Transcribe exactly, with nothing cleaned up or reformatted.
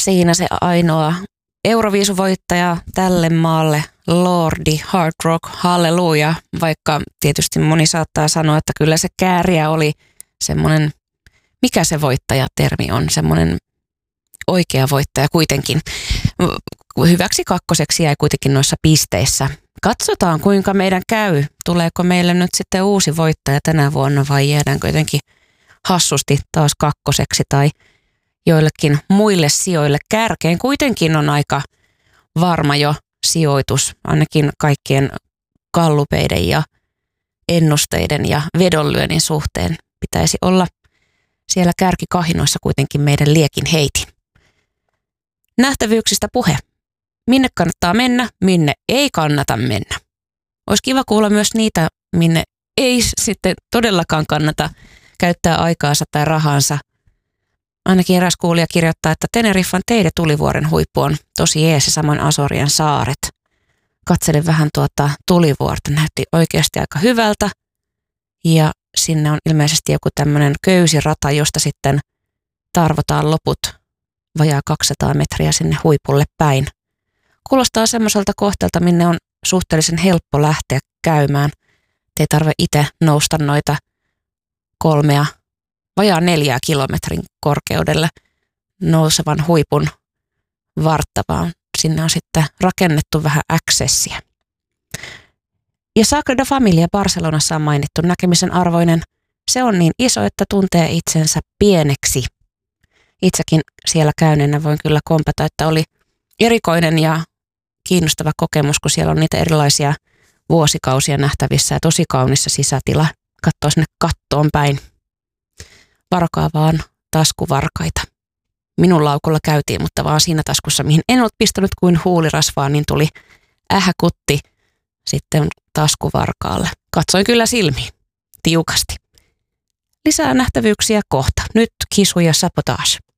Siinä se ainoa Euroviisuvoittaja tälle maalle, Lordi, Hard Rock, halleluja, vaikka tietysti moni saattaa sanoa, että kyllä se Kääriä oli semmoinen, mikä se voittajatermi on, semmoinen oikea voittaja kuitenkin. Hyväksi kakkoseksi jäi kuitenkin noissa pisteissä. Katsotaan kuinka meidän käy, tuleeko meille nyt sitten uusi voittaja tänä vuonna vai jäädäänkö jotenkin hassusti taas kakkoseksi tai joillekin muille sijoille kärkeen. Kuitenkin on aika varma jo sijoitus, ainakin kaikkien gallupeiden ja ennusteiden ja vedonlyönnin suhteen pitäisi olla siellä kärkikahinoissa kuitenkin meidän liekin heitin. Nähtävyyksistä puhe. Minne kannattaa mennä, minne ei kannata mennä. Olisi kiva kuulla myös niitä, minne ei sitten todellakaan kannata käyttää aikaansa tai rahansa. Ainakin eräs kuulija kirjoittaa, että Teneriffan Teide tulivuoren huippu on tosi jees ja samoin Azorien saaret. Katselin vähän tuota tulivuorta, näytti oikeasti aika hyvältä. Ja sinne on ilmeisesti joku tämmöinen köysirata, josta sitten tarvotaan loput vajaa kaksisataa metriä sinne huipulle päin. Kuulostaa semmoiselta kohteelta, minne on suhteellisen helppo lähteä käymään. Te ei tarvitse itse nousta noita kolmea, vajaa neljää kilometrin korkeudelle nousevan huipun vartta, vaan sinne on sitten rakennettu vähän accessia. Ja Sagrada Familia Barcelonassa on mainittu näkemisen arvoinen. Se on niin iso, että tuntee itsensä pieneksi. Itsekin siellä käyneenä voin kyllä kompata, että oli erikoinen ja kiinnostava kokemus, kun siellä on niitä erilaisia vuosikausia nähtävissä ja tosi kaunissa sisätila. Katsoo sinne kattoon päin. Varokaa vaan taskuvarkaita. Minun laukulla käytiin, mutta vaan siinä taskussa, mihin en ollut pistänyt kuin huulirasvaa, niin tuli ähäkutti sitten taskuvarkaalle. Katsoin kyllä silmiin, tiukasti. Lisää nähtävyyksiä kohta. Nyt Kisu ja Sabotage.